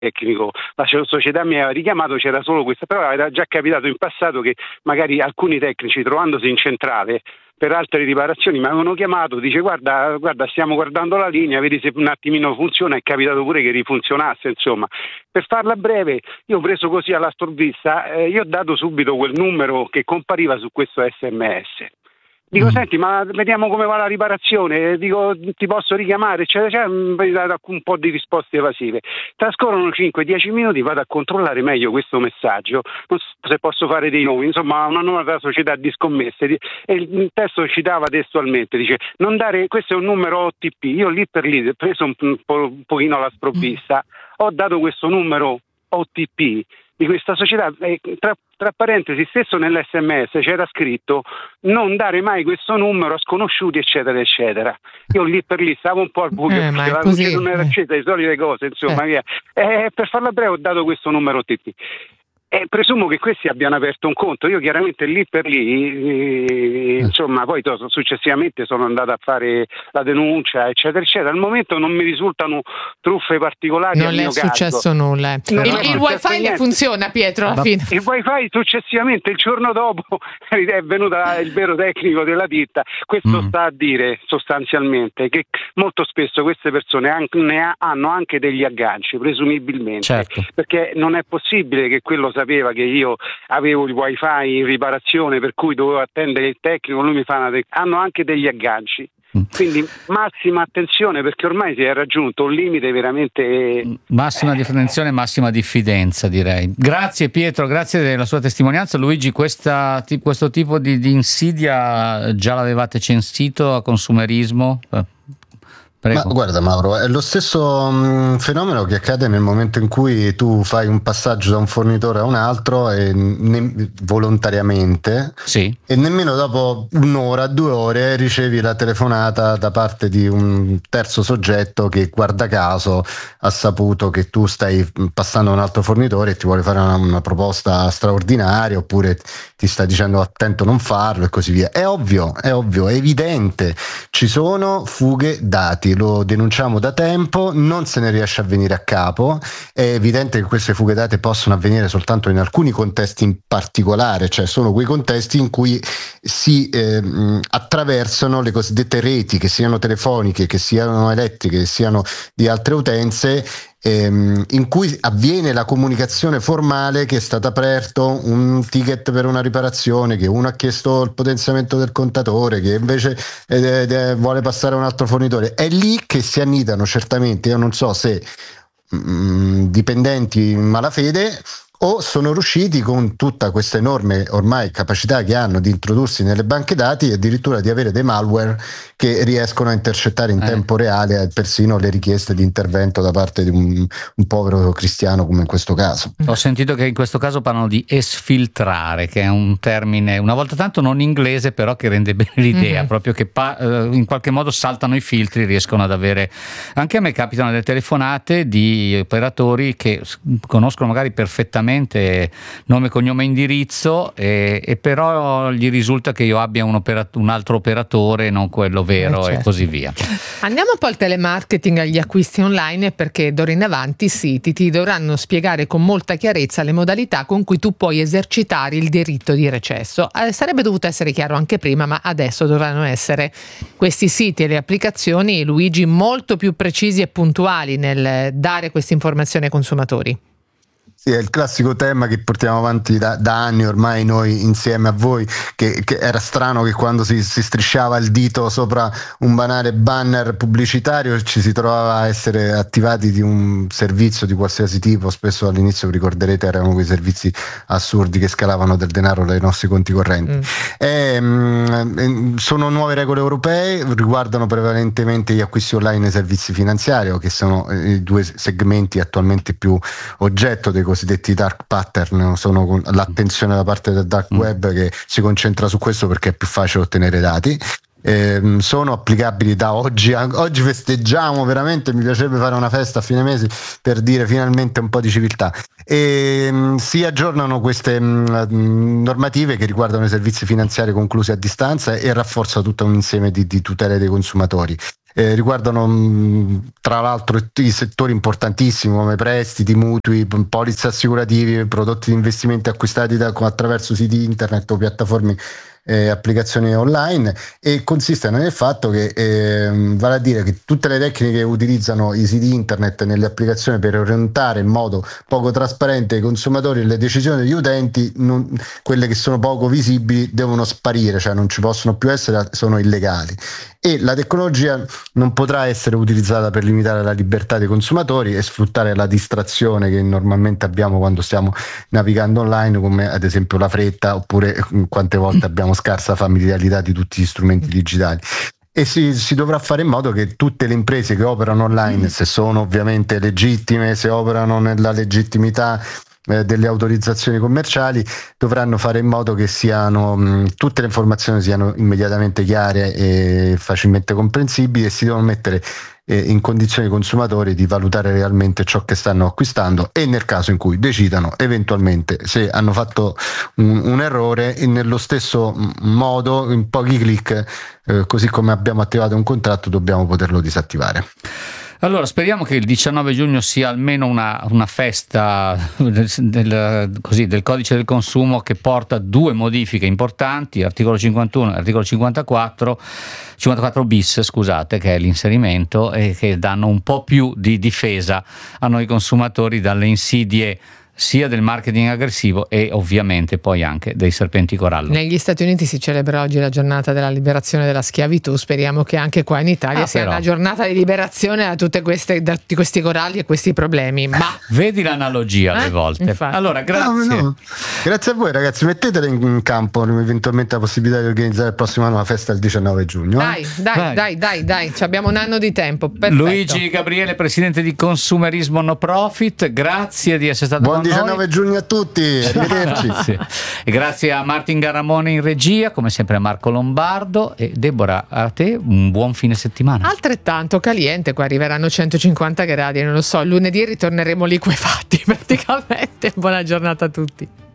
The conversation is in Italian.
tecnico, la società mi aveva richiamato, c'era solo questa, però era già capitato in passato che magari alcuni tecnici, trovandosi in centrale per altre riparazioni, mi avevano chiamato, dice guarda stiamo guardando la linea, vedi se un attimino funziona. È capitato pure che rifunzionasse, insomma. Per farla breve, io ho preso così alla sprovvista, io ho dato subito quel numero che compariva su questo SMS. Dico, senti, ma vediamo come va la riparazione, dico, ti posso richiamare, c'è un po' di risposte evasive. Trascorrono 5-10 minuti, vado a controllare meglio questo messaggio, non so se posso fare dei nomi, insomma una nuova società di scommesse, e il testo citava testualmente, dice, non dare, questo è un numero OTP, io lì per lì ho preso un pochino alla sprovvista, ho dato questo numero OTP di questa società, tra parentesi, stesso nell'SMS c'era scritto non dare mai questo numero a sconosciuti, eccetera eccetera. Io lì per lì stavo un po' al buio, la luce non era accesa, le solite cose, insomma, via. Per farla breve ho dato questo numero OTP. Presumo che questi abbiano aperto un conto. Io chiaramente lì per lì, insomma, poi successivamente sono andato a fare la denuncia, eccetera, eccetera. Al momento non mi risultano truffe particolari. Non le è successo nulla. Il wifi le funziona, Pietro, alla fine. Il wifi successivamente, il giorno dopo, è venuto il vero tecnico della ditta. Questo sta a dire sostanzialmente che molto spesso queste persone hanno anche degli agganci, presumibilmente, certo, perché non è possibile che quello sapeva che io avevo il wifi in riparazione, per cui dovevo attendere il tecnico, lui mi fa hanno anche degli agganci. Quindi massima attenzione, perché ormai si è raggiunto un limite veramente massima di attenzione, massima diffidenza, direi. Grazie Pietro, grazie della sua testimonianza. Luigi, questo tipo di insidia già l'avevate censito a Consumerismo? Prego. Ma guarda Mauro, è lo stesso fenomeno che accade nel momento in cui tu fai un passaggio da un fornitore a un altro e volontariamente, sì, e nemmeno dopo un'ora, 2 ore ricevi la telefonata da parte di un terzo soggetto che, guarda caso, ha saputo che tu stai passando a un altro fornitore e ti vuole fare una proposta straordinaria, oppure ti sta dicendo attento non farlo e così via. È ovvio, è evidente, ci sono fughe dati. Lo denunciamo da tempo, non se ne riesce a venire a capo. È evidente che queste fughe date possono avvenire soltanto in alcuni contesti in particolare, cioè sono quei contesti in cui si attraversano le cosiddette reti, che siano telefoniche, che siano elettriche, che siano di altre utenze, in cui avviene la comunicazione formale che è stato aperto un ticket per una riparazione, che uno ha chiesto il potenziamento del contatore, che invece vuole passare a un altro fornitore. È lì che si annidano certamente, io non so se dipendenti in malafede o sono riusciti, con tutta questa enorme ormai capacità che hanno di introdursi nelle banche dati e addirittura di avere dei malware che riescono a intercettare in tempo reale persino le richieste di intervento da parte di un povero cristiano, come in questo caso. Ho sentito che in questo caso parlano di esfiltrare, che è un termine una volta tanto non inglese, però che rende bene l'idea, proprio che in qualche modo saltano i filtri, riescono ad avere. Anche a me capitano delle telefonate di operatori che conoscono magari perfettamente nome, cognome, indirizzo, e però gli risulta che io abbia un altro operatore, non quello vero, certo, e così via. Andiamo un po' al telemarketing, agli acquisti online, perché d'ora in avanti i siti ti dovranno spiegare con molta chiarezza le modalità con cui tu puoi esercitare il diritto di recesso. Sarebbe dovuto essere chiaro anche prima, ma adesso dovranno essere questi siti e le applicazioni, Luigi, molto più precisi e puntuali nel dare queste informazioni ai consumatori. Sì, è il classico tema che portiamo avanti da anni ormai noi insieme a voi, che era strano che quando si strisciava il dito sopra un banale banner pubblicitario ci si trovava a essere attivati di un servizio di qualsiasi tipo. Spesso all'inizio, vi ricorderete, erano quei servizi assurdi che scalavano del denaro dai nostri conti correnti. Sono nuove regole europee, riguardano prevalentemente gli acquisti online e i servizi finanziari, che sono i due segmenti attualmente più oggetto dei cosiddetti dark pattern. Sono con l'attenzione da parte del dark web che si concentra su questo perché è più facile ottenere dati. Sono applicabili da oggi. Oggi festeggiamo veramente, mi piacerebbe fare una festa a fine mese per dire finalmente un po' di civiltà, e si aggiornano queste normative che riguardano i servizi finanziari conclusi a distanza e rafforza tutto un insieme di tutele dei consumatori. riguardano tra l'altro i settori importantissimi come prestiti, mutui, polizze assicurativi, prodotti di investimenti acquistati attraverso siti internet o piattaforme applicazioni online, e consistono nel fatto che vale a dire che tutte le tecniche che utilizzano i siti internet nelle applicazioni per orientare in modo poco trasparente i consumatori e le decisioni degli utenti, quelle che sono poco visibili, devono sparire, cioè non ci possono più essere, sono illegali. E la tecnologia non potrà essere utilizzata per limitare la libertà dei consumatori e sfruttare la distrazione che normalmente abbiamo quando stiamo navigando online, come ad esempio la fretta, oppure quante volte abbiamo scarsa familiarità di tutti gli strumenti digitali. E si dovrà fare in modo che tutte le imprese che operano online, se sono ovviamente legittime, se operano nella legittimità delle autorizzazioni commerciali, dovranno fare in modo che tutte le informazioni siano immediatamente chiare e facilmente comprensibili, e si devono mettere in condizioni i consumatori di valutare realmente ciò che stanno acquistando, e nel caso in cui decidano eventualmente se hanno fatto un errore, nello stesso modo, in pochi click, così come abbiamo attivato un contratto, dobbiamo poterlo disattivare. Allora, speriamo che il 19 giugno sia almeno una festa del codice del consumo, che porta due modifiche importanti, articolo 51 e articolo 54 bis, scusate, che è l'inserimento, e che danno un po' più di difesa a noi consumatori dalle insidie sia del marketing aggressivo e ovviamente poi anche dei serpenti corallo. Negli Stati Uniti si celebra oggi la giornata della liberazione dalla schiavitù, speriamo che anche qua in Italia sia una giornata di liberazione da tutti questi coralli e questi problemi. Ma vedi l'analogia alle volte. Infatti. Allora, grazie. No. Grazie a voi ragazzi, mettetele in campo eventualmente la possibilità di organizzare il prossimo anno la festa il 19 giugno. Dai, abbiamo un anno di tempo. Perfetto. Luigi Gabriele, presidente di Consumerismo No Profit, grazie di essere stato con noi. 19 giugno a tutti, arrivederci. Grazie. E grazie a Martin Garamone in regia, come sempre a Marco Lombardo, e Deborah, a te un buon fine settimana. Altrettanto caliente, qua arriveranno 150 gradi, non lo so, lunedì ritorneremo liquefatti praticamente. Buona giornata a tutti.